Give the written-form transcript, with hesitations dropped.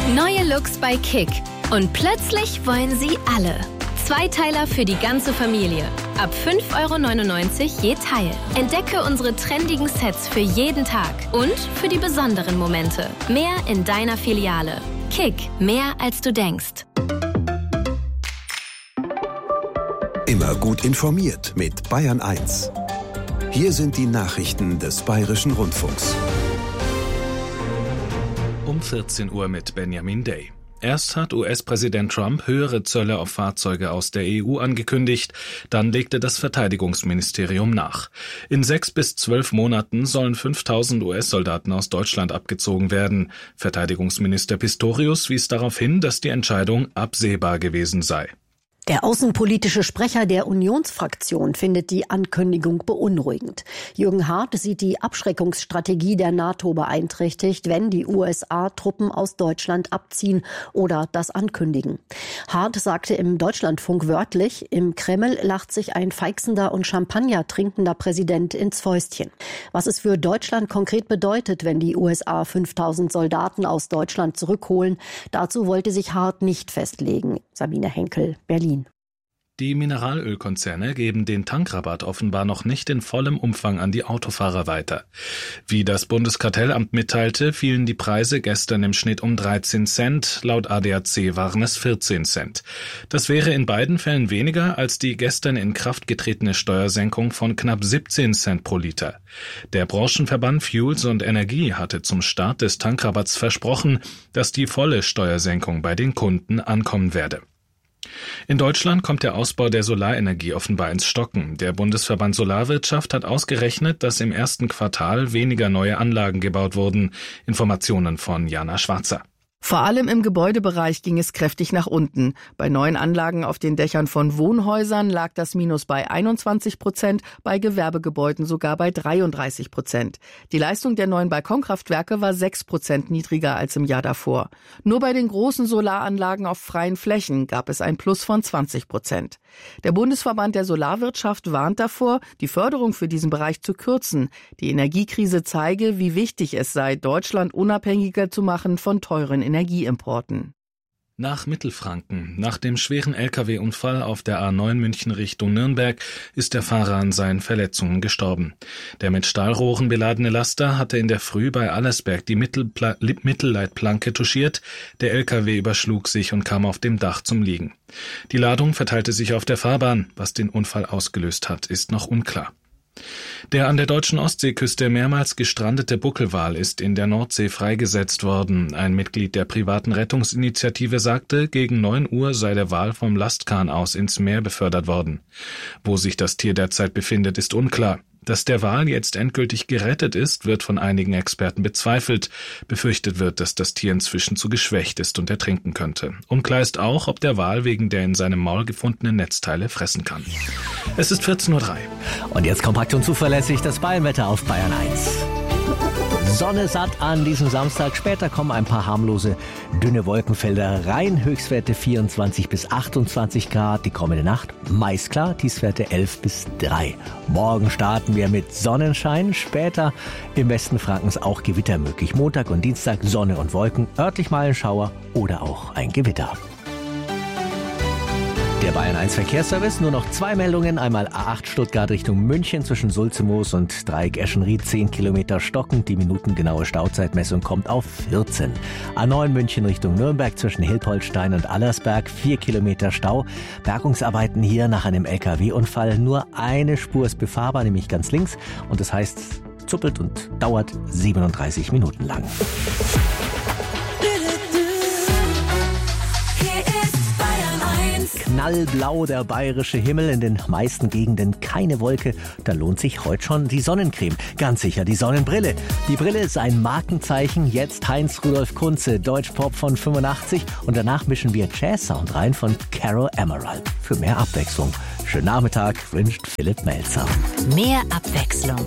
Neue Looks bei Kick. Und plötzlich wollen sie alle. Zweiteiler für die ganze Familie. Ab 5,99 € je Teil. Entdecke unsere trendigen Sets für jeden Tag und für die besonderen Momente. Mehr in deiner Filiale. Kick, mehr als du denkst. Immer gut informiert mit Bayern 1. Hier sind die Nachrichten des Bayerischen Rundfunks. Um 14 Uhr mit Benjamin Day. Erst hat US-Präsident Trump höhere Zölle auf Fahrzeuge aus der EU angekündigt, dann legte das Verteidigungsministerium nach. In 6 bis 12 Monaten sollen 5.000 US-Soldaten aus Deutschland abgezogen werden. Verteidigungsminister Pistorius wies darauf hin, dass die Entscheidung absehbar gewesen sei. Der außenpolitische Sprecher der Unionsfraktion findet die Ankündigung beunruhigend. Jürgen Hart sieht die Abschreckungsstrategie der NATO beeinträchtigt, wenn die USA Truppen aus Deutschland abziehen oder das ankündigen. Hart sagte im Deutschlandfunk wörtlich, im Kreml lacht sich ein feixender und Champagner trinkender Präsident ins Fäustchen. Was es für Deutschland konkret bedeutet, wenn die USA 5.000 Soldaten aus Deutschland zurückholen, dazu wollte sich Hart nicht festlegen. Sabine Henkel, Berlin. Die Mineralölkonzerne geben den Tankrabatt offenbar noch nicht in vollem Umfang an die Autofahrer weiter. Wie das Bundeskartellamt mitteilte, fielen die Preise gestern im Schnitt um 13 Cent, laut ADAC waren es 14 Cent. Das wäre in beiden Fällen weniger als die gestern in Kraft getretene Steuersenkung von knapp 17 Cent pro Liter. Der Branchenverband Fuels und Energie hatte zum Start des Tankrabatts versprochen, dass die volle Steuersenkung bei den Kunden ankommen werde. In Deutschland kommt der Ausbau der Solarenergie offenbar ins Stocken. Der Bundesverband Solarwirtschaft hat ausgerechnet, dass im ersten Quartal weniger neue Anlagen gebaut wurden. Informationen von Jana Schwarzer. Vor allem im Gebäudebereich ging es kräftig nach unten. Bei neuen Anlagen auf den Dächern von Wohnhäusern lag das Minus bei 21%, bei Gewerbegebäuden sogar bei 33%. Die Leistung der neuen Balkonkraftwerke war 6% niedriger als im Jahr davor. Nur bei den großen Solaranlagen auf freien Flächen gab es ein Plus von 20%. Der Bundesverband der Solarwirtschaft warnt davor, die Förderung für diesen Bereich zu kürzen. Die Energiekrise zeige, wie wichtig es sei, Deutschland unabhängiger zu machen von teuren Energieimporten. Nach Mittelfranken. Nach dem schweren Lkw-Unfall auf der A9 München Richtung Nürnberg ist der Fahrer an seinen Verletzungen gestorben. Der mit Stahlrohren beladene Laster hatte in der Früh bei Allersberg die Mittelleitplanke touchiert. Der Lkw überschlug sich und kam auf dem Dach zum Liegen. Die Ladung verteilte sich auf der Fahrbahn. Was den Unfall ausgelöst hat, ist noch unklar. Der an der deutschen Ostseeküste mehrmals gestrandete Buckelwal ist in der Nordsee freigesetzt worden. Ein Mitglied der privaten Rettungsinitiative sagte, gegen 9 Uhr sei der Wal vom Lastkahn aus ins Meer befördert worden. Wo sich das Tier derzeit befindet, ist unklar. Dass der Wal jetzt endgültig gerettet ist, wird von einigen Experten bezweifelt. Befürchtet wird, dass das Tier inzwischen zu geschwächt ist und ertrinken könnte. Unklar ist auch, ob der Wal wegen der in seinem Maul gefundenen Netzteile fressen kann. Es ist 14:03 Uhr. Und jetzt kompakt und zuverlässig das Bayernwetter auf Bayern 1. Sonne satt an diesem Samstag. Später kommen ein paar harmlose, dünne Wolkenfelder rein. Höchstwerte 24 bis 28 Grad. Die kommende Nacht meist klar. Tiefstwerte 11 bis 3. Morgen starten wir mit Sonnenschein. Später im Westen Frankens auch Gewitter möglich. Montag und Dienstag Sonne und Wolken. Örtlich mal ein Schauer oder auch ein Gewitter. Der Bayern 1 Verkehrsservice, nur noch 2 Meldungen. Einmal A8 Stuttgart Richtung München zwischen Sulzemoos und Dreieck Eschenried, 10 Kilometer stockend. Die minutengenaue Stauzeitmessung kommt auf 14. A9 München Richtung Nürnberg zwischen Hilpoltstein und Allersberg, 4 Kilometer Stau. Bergungsarbeiten hier nach einem LKW-Unfall. Nur eine Spur ist befahrbar, nämlich ganz links. Und das heißt, zuppelt und dauert 37 Minuten lang. Knallblau der bayerische Himmel, in den meisten Gegenden keine Wolke. Da lohnt sich heute schon die Sonnencreme. Ganz sicher die Sonnenbrille. Die Brille ist ein Markenzeichen. Jetzt Heinz-Rudolf Kunze, Deutschpop von 85. Und danach mischen wir Jazz-Sound rein von Carol Emerald. Für mehr Abwechslung. Schönen Nachmittag wünscht Philipp Melzer. Mehr Abwechslung